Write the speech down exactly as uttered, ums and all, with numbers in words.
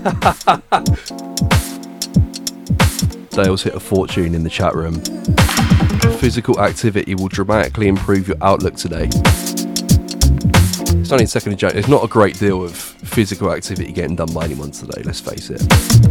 Dale's hit a fortune in the chat room. Physical activity will dramatically improve your outlook today. It's only the second of January. There's not a great deal of physical activity getting done by anyone today, let's face it.